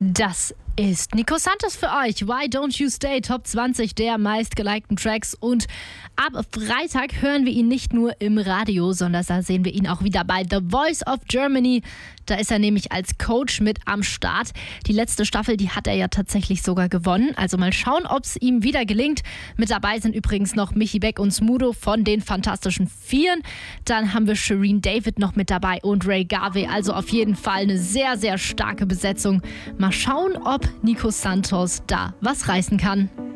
Das ist Nico Santos für euch. Why Don't You Stay? Top 20 der meistgelikten Tracks. Und ab Freitag hören wir ihn nicht nur im Radio, sondern da sehen wir ihn auch wieder bei The Voice of Germany. Da ist er nämlich als Coach mit am Start. Die letzte Staffel, die hat er ja tatsächlich sogar gewonnen. Also mal schauen, ob es ihm wieder gelingt. Mit dabei sind übrigens noch Michi Beck und Smudo von den Fantastischen Vieren. Dann haben wir Shireen David noch mit dabei und Ray Garvey. Also auf jeden Fall eine sehr, sehr starke Besetzung. Mal schauen, ob Nico Santos da was reißen kann.